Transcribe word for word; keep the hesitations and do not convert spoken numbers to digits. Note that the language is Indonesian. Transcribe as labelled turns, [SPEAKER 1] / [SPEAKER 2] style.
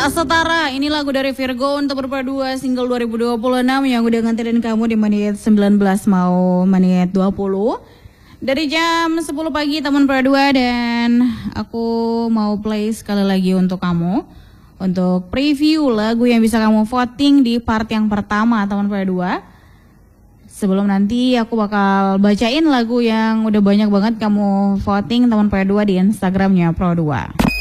[SPEAKER 1] Tak Setara, ini lagu dari Virgo untuk Pro dua single dua ribu dua puluh enam yang udah nganterin kamu di menit sembilan belas mau menit dua puluh. Dari jam sepuluh pagi Taman Pro dua, dan aku mau play sekali lagi untuk kamu. Untuk preview lagu yang bisa kamu voting di part yang pertama Taman Pro dua. Sebelum nanti aku bakal bacain lagu yang udah banyak banget kamu voting Taman Pro dua di Instagramnya Pro dua.